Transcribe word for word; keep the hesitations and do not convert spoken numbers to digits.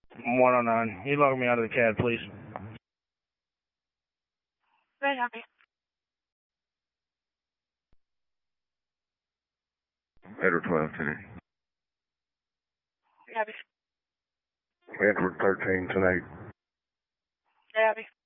one oh nine. You log me out of the C A D, please. Very happy. Edward twelve today. Very happy. Edward thirteen tonight. Very happy.